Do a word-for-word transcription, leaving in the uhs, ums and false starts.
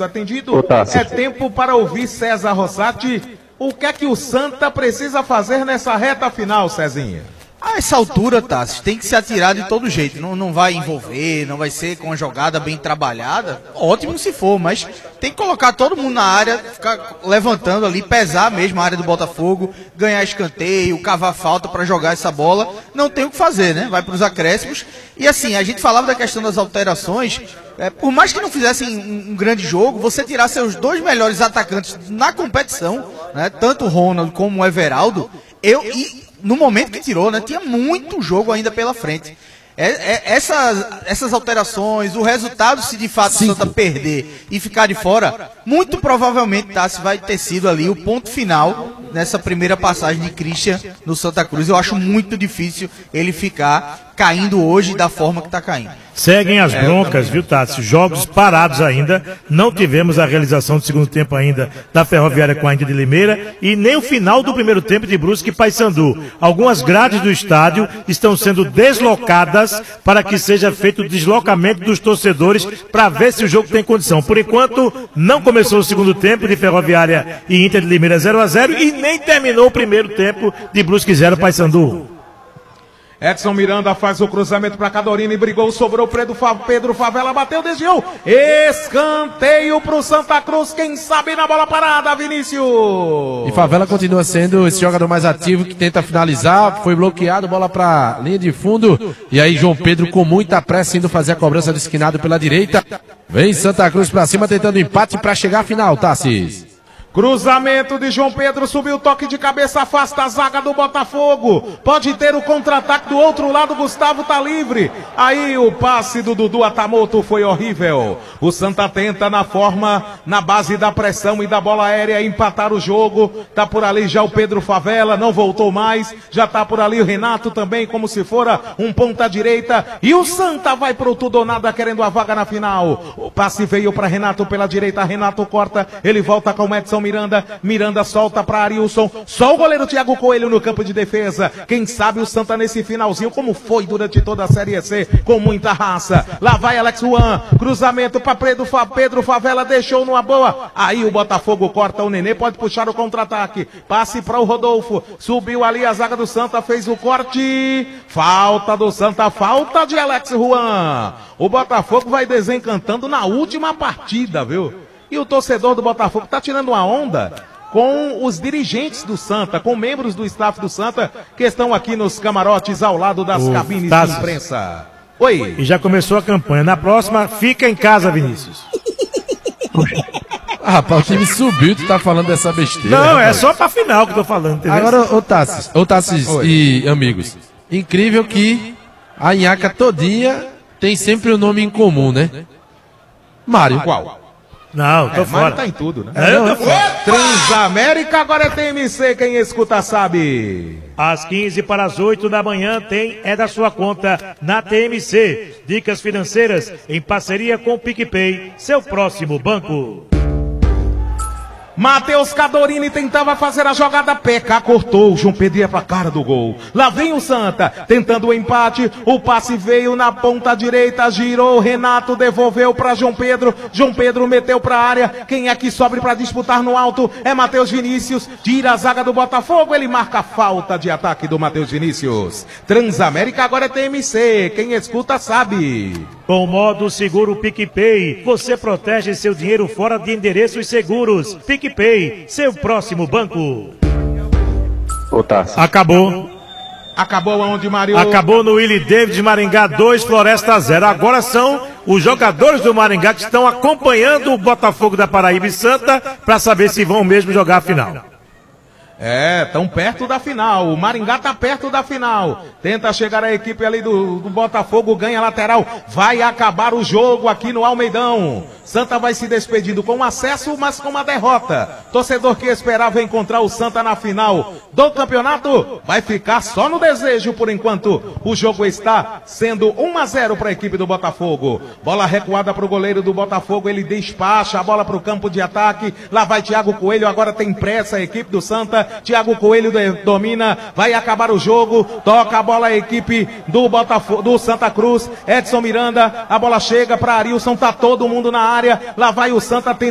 sido atendido. É tempo para ouvir César Rossati. O que é que o Santa precisa fazer nessa reta final, Cezinha? A essa altura, Tassi, tem que se atirar de todo jeito. Não, não vai envolver, não vai ser com uma jogada bem trabalhada. Ótimo se for, mas tem que colocar todo mundo na área, ficar levantando ali, pesar mesmo a área do Botafogo, ganhar escanteio, cavar falta para jogar essa bola. Não tem o que fazer, né? Vai para os acréscimos. E assim, a gente falava da questão das alterações. É, por mais que não fizessem um, um grande jogo, você tirar seus dois melhores atacantes na competição, né? Tanto o Ronald como o Everaldo, eu... E, no momento que tirou, né, tinha muito jogo ainda pela frente. É, é, essas, essas alterações, o resultado, se de fato o Santa perder e ficar de fora, muito provavelmente, Tassi, vai ter sido ali o ponto final nessa primeira passagem de Christian no Santa Cruz. Eu acho muito difícil ele ficar caindo hoje da forma que está caindo. Seguem as broncas, viu, Tassi? Jogos parados ainda. Não tivemos a realização do segundo tempo ainda da Ferroviária com a Índia de Limeira e nem o final do primeiro tempo de Brusque e Paysandu. Algumas grades do estádio estão sendo deslocadas para que seja feito o deslocamento dos torcedores para ver se o jogo tem condição. Por enquanto, não começou o segundo tempo de Ferroviária e Índia de Limeira zero a zero e nem terminou o primeiro tempo de Brusque zero Paysandu. Edson Miranda faz o cruzamento para Cadorini, brigou, sobrou Pedro, Pedro Favela, bateu, desviou, escanteio para o Santa Cruz, quem sabe na bola parada, Vinícius. E Favela continua sendo esse jogador mais ativo que tenta finalizar, foi bloqueado, bola para linha de fundo, e aí João Pedro com muita pressa indo fazer a cobrança do esquinado pela direita, vem Santa Cruz para cima tentando empate para chegar à final, Tassis. Cruzamento de João Pedro, subiu o toque de cabeça, afasta a zaga do Botafogo. Pode ter o contra-ataque do outro lado, Gustavo tá livre. Aí o passe do Dudu Atamoto foi horrível. O Santa tenta na forma, na base da pressão e da bola aérea, empatar o jogo. Tá por ali já o Pedro Favela, não voltou mais. Já tá por ali o Renato também, como se fora um ponta direita. E o Santa vai pro tudo ou nada, querendo a vaga na final. O passe veio para Renato pela direita, Renato corta, ele volta com o Edson Miranda, Miranda solta para Arilson, só o goleiro Thiago Coelho no campo de defesa. Quem sabe o Santa nesse finalzinho, como foi durante toda a Série C, com muita raça. Lá vai Alex Juan, cruzamento para Pedro, Pedro Favela, deixou numa boa. Aí o Botafogo corta o Nenê, pode puxar o contra-ataque. Passe para o Rodolfo, subiu ali a zaga do Santa, fez o corte. Falta do Santa, falta de Alex Juan. O Botafogo vai desencantando na última partida, viu? E o torcedor do Botafogo está tirando uma onda com os dirigentes do Santa, com membros do staff do Santa, que estão aqui nos camarotes ao lado das o cabines Tassos. de imprensa. Oi. E já começou a campanha. Na próxima, fica em casa, Vinícius. Ah, rapaz, o time subiu, tu tá falando dessa besteira. Não, rapaz. É só pra final que eu tô falando. Entendeu? Agora, ô Tassis, ô Tassis e amigos, incrível que a Inhaca todinha tem sempre o um nome em comum, né? Mário. Qual? Não, tô é, fora. Tá em tudo, né? É, eu tô fora. Transamérica agora é T M C, quem escuta sabe. Às quinze para as oito da manhã tem É da Sua Conta na T M C. Dicas financeiras em parceria com o PicPay, seu próximo banco. Matheus Cadorini tentava fazer a jogada, Peca cortou, João Pedro ia pra cara do gol. Lá vem o Santa, tentando o empate, o passe veio na ponta direita, girou, Renato devolveu pra João Pedro, João Pedro meteu pra área, quem é que sobe pra disputar no alto? É Matheus Vinícius, tira a zaga do Botafogo, ele marca a falta de ataque do Matheus Vinícius. Transamérica agora é T M C, quem escuta sabe. Com o modo seguro PicPay, você protege seu dinheiro fora de endereços seguros. PicPay, seu próximo banco. Acabou. Acabou aonde, Mário? Acabou no Willie David de Maringá, dois, Floresta zero. Agora são os jogadores do Maringá que estão acompanhando o Botafogo da Paraíba e Santa para saber se vão mesmo jogar a final. É, tão perto da final, o Maringá tá perto da final, tenta chegar a equipe ali do, do Botafogo, ganha lateral, vai acabar o jogo aqui no Almeidão. Santa vai se despedindo com acesso, mas com uma derrota. Torcedor que esperava encontrar o Santa na final do campeonato, vai ficar só no desejo por enquanto. O jogo está sendo um a zero para a equipe do Botafogo. Bola recuada para o goleiro do Botafogo, ele despacha a bola para o campo de ataque, lá vai Thiago Coelho, agora tem pressa a equipe do Santa. Thiago Coelho domina, vai acabar o jogo, toca a bola a equipe do Botafogo, do Santa Cruz, Edson Miranda, a bola chega para Arilson, tá todo mundo na área, lá vai o Santa tentando